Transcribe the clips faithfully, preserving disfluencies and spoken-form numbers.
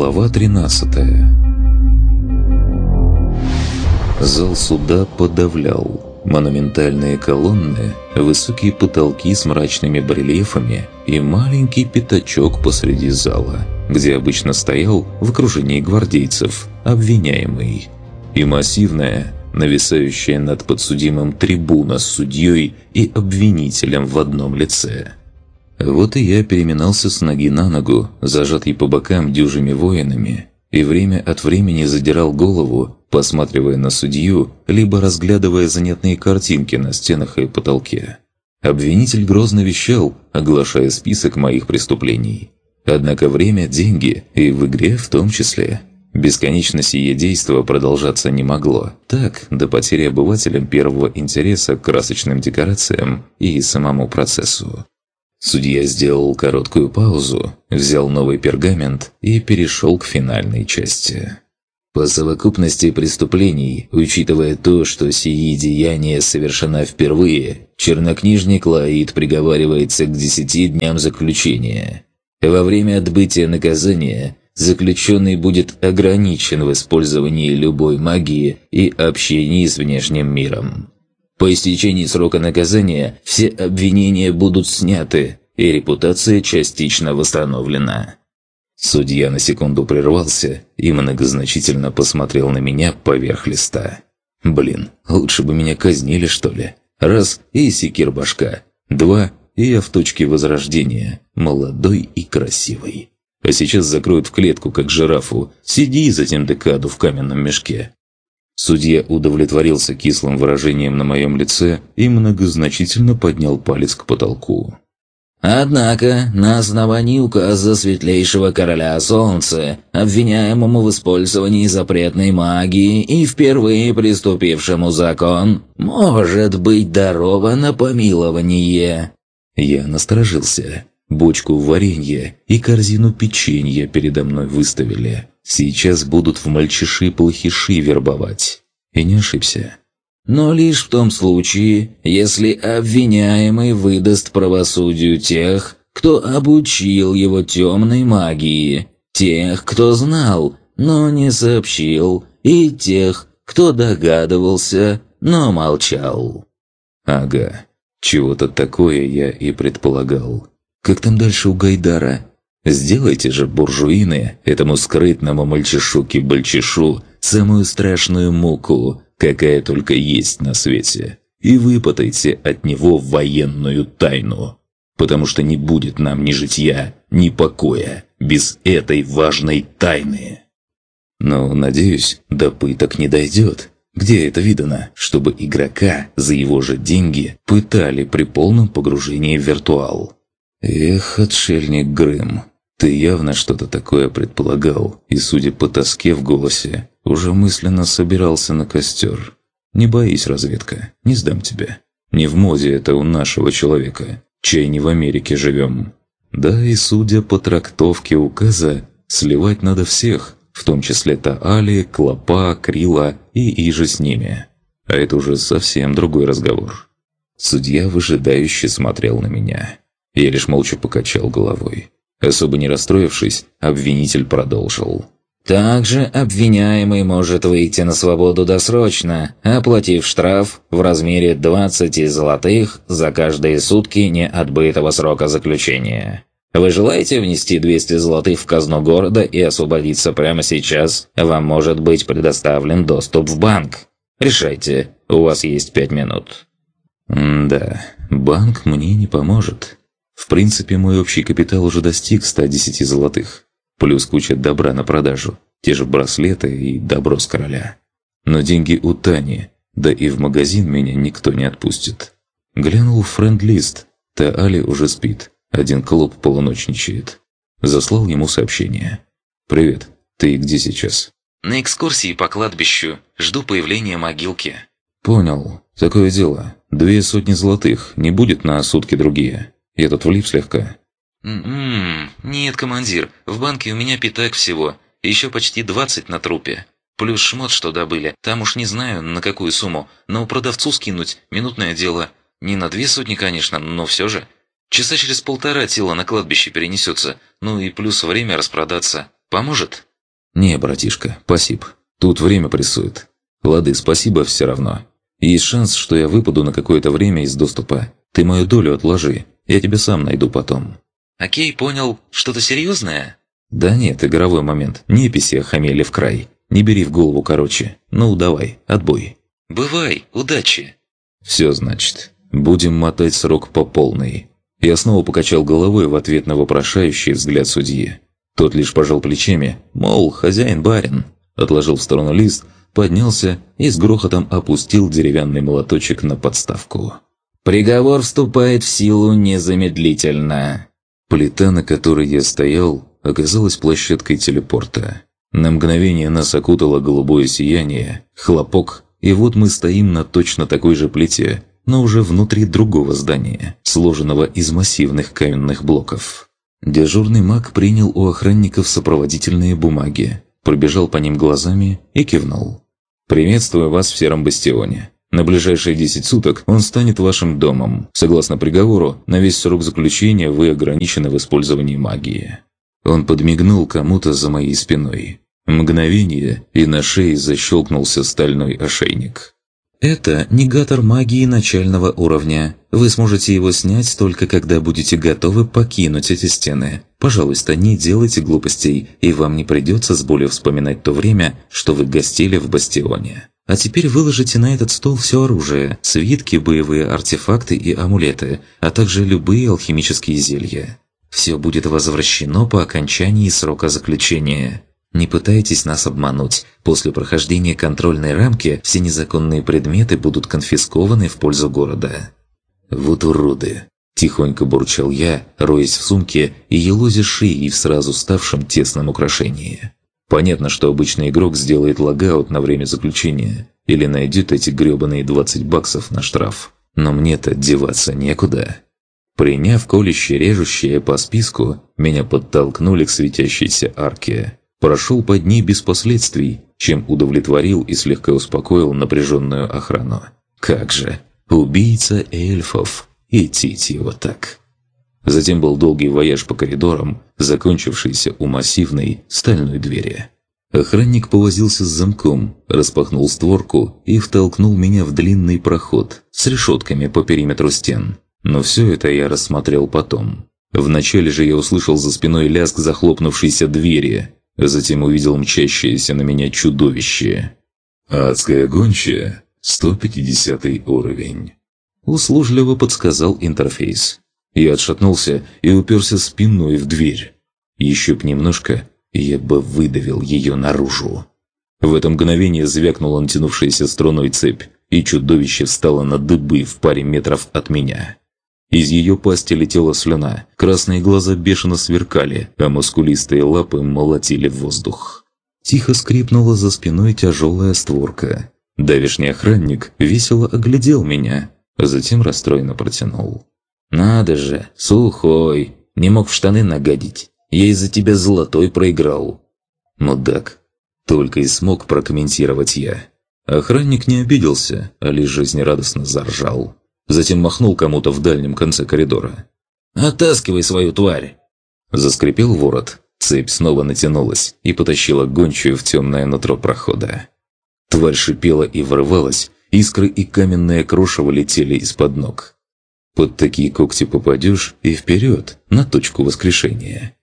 Глава тринадцатая. Зал суда подавлял. Монументальные колонны, высокие потолки с мрачными барельефами и маленький пятачок посреди зала, где обычно стоял в окружении гвардейцев обвиняемый. И массивная, нависающая над подсудимым трибуна с судьей и обвинителем в одном лице. Вот и я переминался с ноги на ногу, зажатый по бокам дюжими воинами, и время от времени задирал голову, посматривая на судью, либо разглядывая занятные картинки на стенах и потолке. Обвинитель грозно вещал, оглашая список моих преступлений. Однако время – деньги, и в игре в том числе. Бесконечно сие действо продолжаться не могло. Так, до потери обывателям первого интереса к красочным декорациям и самому процессу. Судья сделал короткую паузу, взял новый пергамент и перешел к финальной части. По совокупности преступлений, учитывая то, что сии деяния совершена впервые, чернокнижник Лаид приговаривается к десяти дням заключения. Во время отбытия наказания заключенный будет ограничен в использовании любой магии и общении с внешним миром. По истечении срока наказания все обвинения будут сняты, и репутация частично восстановлена. Судья на секунду прервался и многозначительно посмотрел на меня поверх листа. Блин, лучше бы меня казнили, что ли. Раз – и секир башка. Два – и я в точке возрождения, молодой и красивый. А сейчас закроют в клетку, как жирафу. Сиди затем декаду в каменном мешке. Судья удовлетворился кислым выражением на моем лице и многозначительно поднял палец к потолку. Однако, на основании указа Светлейшего Короля Солнца, обвиняемому в использовании запретной магии и впервые приступившему закон, может быть даровано помилование. Я насторожился. Бочку варенья и корзину печенья передо мной выставили. Сейчас будут в мальчиши-плохиши вербовать. И не ошибся. Но лишь в том случае, если обвиняемый выдаст правосудию тех, кто обучил его темной магии, тех, кто знал, но не сообщил, и тех, кто догадывался, но молчал. Ага, чего-то такое я и предполагал. Как там дальше у Гайдара? Сделайте же, буржуины, этому скрытному мальчишу-кибальчишу самую страшную муку, какая только есть на свете, и выпытайте от него военную тайну, потому что не будет нам ни житья, ни покоя без этой важной тайны. Но, надеюсь, до пыток не дойдет. Где это видано, чтобы игрока за его же деньги пытали при полном погружении в виртуал? Эх, отшельник Грым, ты явно что-то такое предполагал, и, судя по тоске в голосе, уже мысленно собирался на костер. Не боись, разведка, не сдам тебя. Не в моде это у нашего человека, чай не в Америке живем. Да и судя по трактовке указа, сливать надо всех, в том числе Таали, Клопа, Крила и иже с ними. А это уже совсем другой разговор. Судья выжидающе смотрел на меня. Я лишь молча покачал головой. Особо не расстроившись, обвинитель продолжил. Также обвиняемый может выйти на свободу досрочно, оплатив штраф в размере двадцати золотых за каждые сутки неотбытого срока заключения. Вы желаете внести двести золотых в казну города и освободиться прямо сейчас? Вам может быть предоставлен доступ в банк. Решайте, у вас есть пять минут. М-да, банк мне не поможет. В принципе, мой общий капитал уже достиг ста десяти золотых. Плюс куча добра на продажу, те же браслеты и добро с короля. Но деньги у Тани, да и в магазин меня никто не отпустит. Глянул в френд-лист, Таали уже спит, один клоп полуночничает. Заслал ему сообщение. «Привет, ты где сейчас?» «На экскурсии по кладбищу, жду появления могилки». «Понял, такое дело. Две сотни золотых, не будет на сутки другие. Я тут влип слегка». «М-м, нет, командир, в банке у меня пятак всего, еще почти двадцать на трупе. Плюс шмот, что добыли, там уж не знаю, на какую сумму, но продавцу скинуть – минутное дело. Не на две сотни, конечно, но все же. Часа через полтора тело на кладбище перенесется, ну и плюс время распродаться. Поможет?» «Не, братишка, спасибо. Тут время прессует. Лады, спасибо все равно. Есть шанс, что я выпаду на какое-то время из доступа. Ты мою долю отложи, я тебя сам найду потом». «Окей, понял. Что-то серьезное?» «Да нет, игровой момент. Неписи охамели в край. Не бери в голову короче. Ну, давай, отбой». «Бывай, удачи». «Все, значит. Будем мотать срок по полной». Я снова покачал головой в ответ на вопрошающий взгляд судьи. Тот лишь пожал плечами, мол, хозяин-барин. Отложил в сторону лист, поднялся и с грохотом опустил деревянный молоточек на подставку. «Приговор вступает в силу незамедлительно». Плита, на которой я стоял, оказалась площадкой телепорта. На мгновение нас окутало голубое сияние, хлопок, и вот мы стоим на точно такой же плите, но уже внутри другого здания, сложенного из массивных каменных блоков. Дежурный маг принял у охранников сопроводительные бумаги, пробежал по ним глазами и кивнул. «Приветствую вас в Сером Бастионе. На ближайшие десять суток он станет вашим домом. Согласно приговору, на весь срок заключения вы ограничены в использовании магии». Он подмигнул кому-то за моей спиной. Мгновение, и на шее защелкнулся стальной ошейник. «Это негатор магии начального уровня. Вы сможете его снять только когда будете готовы покинуть эти стены. Пожалуйста, не делайте глупостей, и вам не придется с болью вспоминать то время, что вы гостили в Бастионе. А теперь выложите на этот стол все оружие, свитки, боевые артефакты и амулеты, а также любые алхимические зелья. Все будет возвращено по окончании срока заключения. Не пытайтесь нас обмануть. После прохождения контрольной рамки все незаконные предметы будут конфискованы в пользу города». «Вот уроды!» – тихонько бурчал я, роясь в сумке и елозя шеей в сразу ставшем тесном украшении. Понятно, что обычный игрок сделает логаут на время заключения или найдет эти гребаные двадцать баксов на штраф. Но мне-то деваться некуда. Приняв колюще-режущее по списку, меня подтолкнули к светящейся арке. Прошел под ней без последствий, чем удовлетворил и слегка успокоил напряженную охрану. Как же, убийца эльфов, идти его так. Затем был долгий вояж по коридорам, закончившийся у массивной стальной двери. Охранник повозился с замком, распахнул створку и втолкнул меня в длинный проход с решетками по периметру стен. Но все это я рассмотрел потом. Вначале же я услышал за спиной лязг захлопнувшейся двери, а затем увидел мчащееся на меня чудовище. «Адская гончая, сто пятидесятый уровень», – услужливо подсказал интерфейс. Я отшатнулся и уперся спиной в дверь. Еще б немножко, и я бы выдавил ее наружу. В это мгновение звякнула натянувшаяся струной цепь, и чудовище встало на дыбы в паре метров от меня. Из ее пасти летела слюна, красные глаза бешено сверкали, а мускулистые лапы молотили в воздух. Тихо скрипнула за спиной тяжелая створка. Давишний охранник весело оглядел меня, а затем расстроенно протянул. «Надо же, сухой, не мог в штаны нагадить, я из-за тебя золотой проиграл». «Мудак», — только и смог прокомментировать я. Охранник не обиделся, а лишь жизнерадостно заржал. Затем махнул кому-то в дальнем конце коридора. «Оттаскивай свою тварь!» Заскрипел ворот, цепь снова натянулась и потащила гончую в темное нутро прохода. Тварь шипела и вырывалась, искры и каменное крошево летели из-под ног. Под такие когти попадешь и вперед, на точку воскрешения.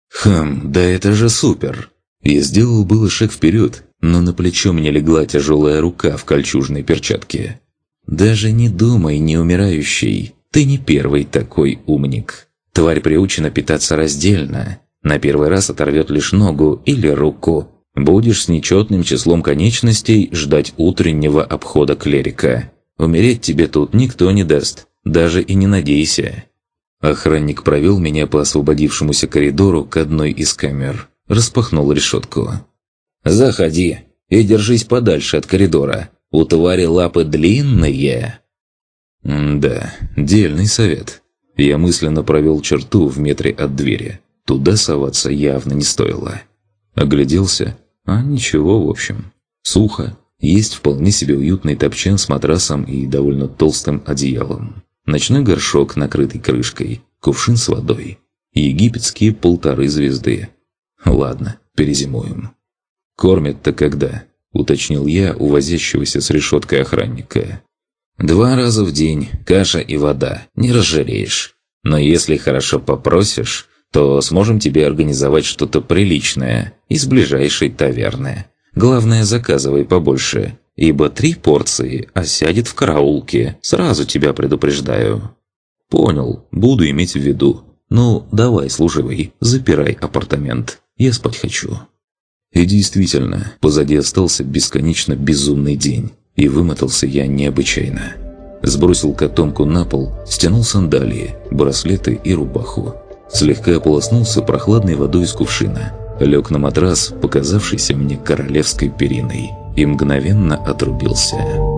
Хм, да это же супер! Я сделал было шаг вперед, но на плечо мне легла тяжелая рука в кольчужной перчатке. «Даже не думай, неумирающий, ты не первый такой умник. Тварь приучена питаться раздельно. На первый раз оторвет лишь ногу или руку. Будешь с нечетным числом конечностей ждать утреннего обхода клерика. Умереть тебе тут никто не даст, даже и не надейся». Охранник провел меня по освободившемуся коридору к одной из камер. Распахнул решетку. «Заходи и держись подальше от коридора. У твари лапы длинные». М-да, дельный совет. Я мысленно провел черту в метре от двери. Туда соваться явно не стоило. Огляделся, а ничего в общем. Сухо. Есть вполне себе уютный топчан с матрасом и довольно толстым одеялом. Ночной горшок, накрытый крышкой. Кувшин с водой. Египетские полторы звезды. Ладно, перезимуем. «Кормят-то когда?» – уточнил я у возящегося с решеткой охранника. «Два раза в день, каша и вода, не разжиреешь. Но если хорошо попросишь, то сможем тебе организовать что-то приличное из ближайшей таверны. Главное, заказывай побольше, ибо три порции осядет в караулке, сразу тебя предупреждаю». «Понял, буду иметь в виду. Ну, давай, служивый, запирай апартамент, я спать хочу». И действительно, позади остался бесконечно безумный день, и вымотался я необычайно. Сбросил котомку на пол, стянул сандалии, браслеты и рубаху. Слегка ополоснулся прохладной водой из кувшина, лег на матрас, показавшийся мне королевской периной, и мгновенно отрубился.